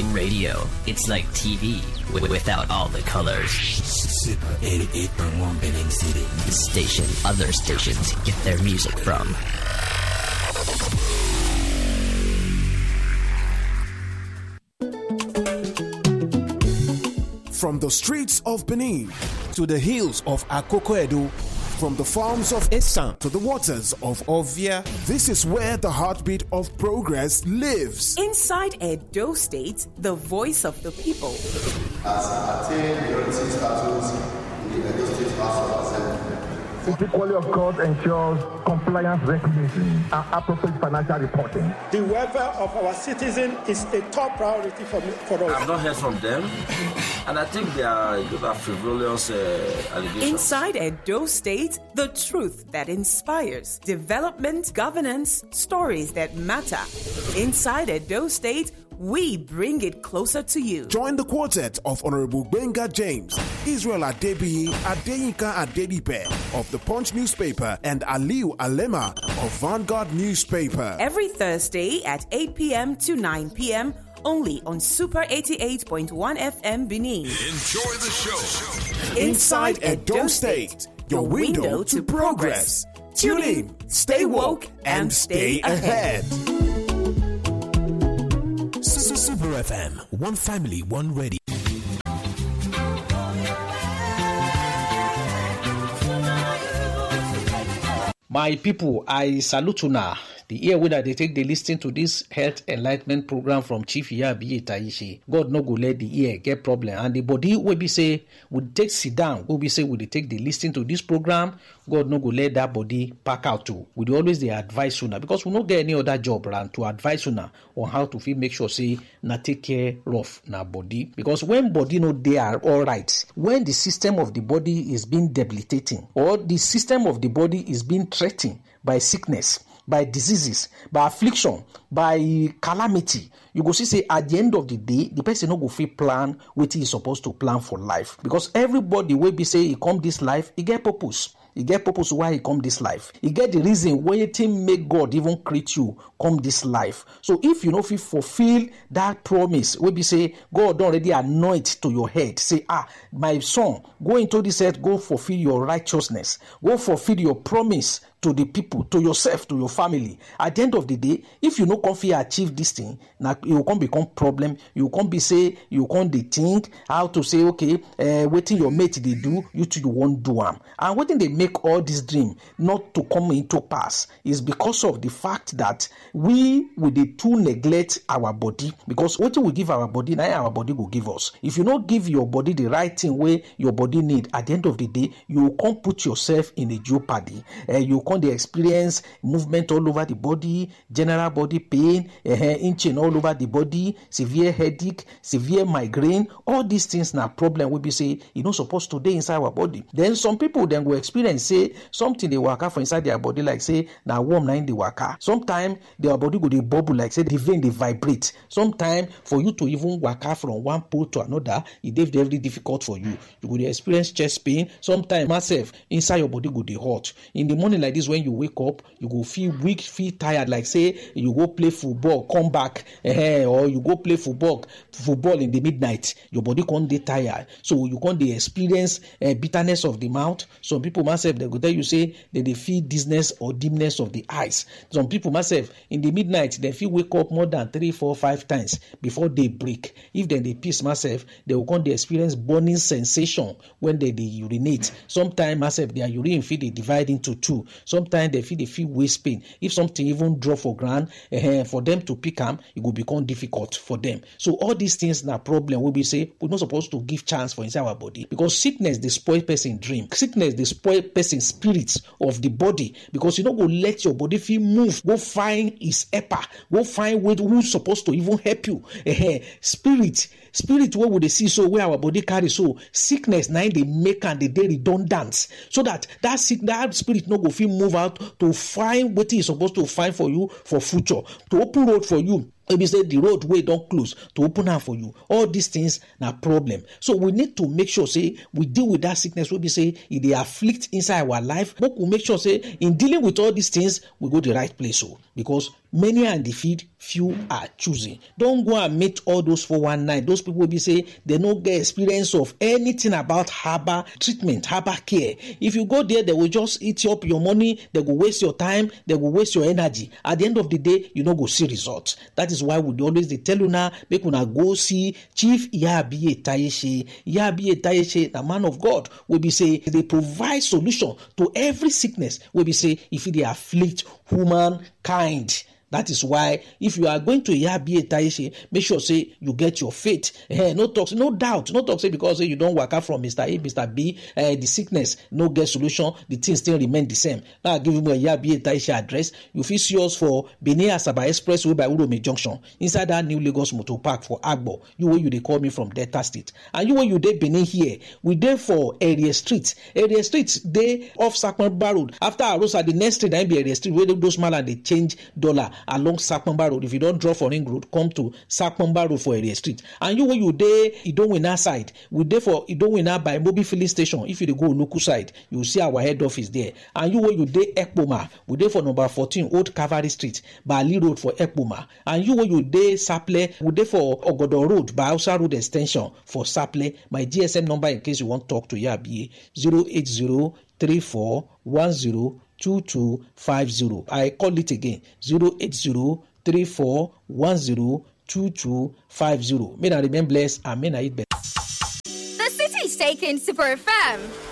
in radio. It's like TV without all the colors. Super 88.1 Benin City. The station other stations get their music from. From the streets of Benin to the hills of Akoko-Edo, from the farms of Esan to the waters of Ovia, this is where the heartbeat of progress lives. Inside Edo State, the voice of the people. As attained majority status in the Edo State House of Assembly. The quality of God ensures compliance recognition and appropriate financial reporting. The welfare of our citizens is a top priority for us. I've not heard from them, and I think they are frivolous allegations. Inside Edo State, the truth that inspires. Development, governance, stories that matter. Inside Edo State, we bring it closer to you. Join the quartet of Honorable Benga James, Israel Adebiyi, Adeyinka Adedipe of the Punch newspaper, and Aliu Alema of Vanguard newspaper. Every Thursday at 8 p.m. to 9 p.m. only on Super 88.1 FM Benin. Enjoy the show. Inside Edo State, your window to progress. Tune in, stay woke, and stay ahead. Super FM, one family, one radio. My people, I salute you now. The ear winner they take the listen to this health enlightenment program from Chief Iyabi Taishi. God no go let the ear get problem, and the body will be say will take sit down. Will be say will they take the listen to this program. God no go let that body pack out too. We always they advise you now because we don't get any other job around to advise you now on how to feel make sure say na take care of na body, because when body no they are all right, when the system of the body is being debilitating or the system of the body is being threatened by sickness, by diseases, by affliction, by calamity, you go see say at the end of the day, the person no go fit plan what he is supposed to plan for life. Because everybody will be say he come this life, he get purpose. He get purpose why he come this life. He get the reason why it make God even create you come this life. So if you know if you fulfill that promise, we be say God already anoint to your head. Say, my son, go into this earth, go fulfill your righteousness, go fulfill your promise to the people, to yourself, to your family. At the end of the day, if you no come fit achieve this thing, now you can't become problem. You can't be say you can't dey think how to say okay, waiting your mate they do, you too you won't do them. And waiting they make all this dream not to come into pass is because of the fact that we will too neglect our body, because what we give our body, now our body will give us. If you not give your body the right thing where your body need, at the end of the day, you can't put yourself in a jeopardy. You they experience movement all over the body, general body pain, itching all over the body, severe headache, severe migraine. All these things now problem will be say you not supposed to be inside our body. Then some people then will experience say something they waka for inside their body, like say now warm na in the waka. Sometimes their body go they bubble, like say the vein they vibrate. Sometimes for you to even waka from one pole to another, it is very difficult for you. You go experience chest pain. Sometimes myself inside your body go they hot. In the morning like this, when you wake up, you go feel weak, feel tired, like say you go play football, come back, or you go play football in the midnight, your body can't get tired, so you can't experience bitterness of the mouth. Some people myself they go tell you say that they feel dizziness or dimness of the eyes. Some people myself in the midnight they feel wake up more than 3, 4, 5 times before they break. If then they piss myself, they will can't experience burning sensation when they urinate. Sometimes myself their urine feel they divide into two. Sometimes they feel waist pain. If something even drop for ground, for them to pick them, it will become difficult for them. So all these things na problem. We be say we're not supposed to give chance for inside our body, because sickness they spoil person dream. Sickness they spoil person spirits of the body, because you don't go let your body feel move. Go find his helper. Go find who's supposed to even help you. Spirit where would they see so where our body carry so sickness now they make and they redundant, so that spirit no go feel move out to find what is supposed to find for you for future, to open road for you Maybe say the road way don't close to open up for you. All these things na problem. So we need to make sure say we deal with that sickness. We be say if they afflict inside our life, but we make sure say in dealing with all these things we go the right place. So because many are in the field, few are choosing. Don't go and meet all those 419. Those people will be say they don't get experience of anything about herbal treatment, herbal care. If you go there, they will just eat up your money. They will waste your time. They will waste your energy. At the end of the day, you don't go see results. That is why we always they tell you now, make una go see Chief Iyabiye Taishe. Iyabiye Taishe, the man of God, will be say they provide solution to every sickness. Will be say if they afflict humankind. That is why if you are going to Iyabiye Taishe, make sure say you get your faith. No talks, no doubt. No talk say because you don't work out from Mr. A, Mr. B, the sickness no get solution, the things still remain the same. Now I give you a Iyabiye Taishe address. You feel see us for Benin Asaba Expressway by Urome Junction, inside that new Lagos Motor Park for Agbo. You where you they call me from Delta State. And you where you dey Benin here, we dey for Area Street. Area Street dey off Sakmamba Road. After Arosa, the next street I be Area Street where those man and they change dollar along Sakmamba Road. If you don't draw for Ring Road, come to Sakmamba Road for Area Street. And you where you dey Idowina side, we dey for Idowina by Mobi Filling Station. If you dey go Oluku side, you will see our head office there. And you where you dey Ekpoma, we dey for number 14 Old Cavalry Street, Bali Road for Ekpoma. And you where you dey Saple, we dey for Ogodo Road by Hausa Road Extension for Saple. My GSM number in case you want to talk to Iyabiye 08034102250. I call it again 08034102250. May I remain blessed and may I eat better. The city is taking Super FM.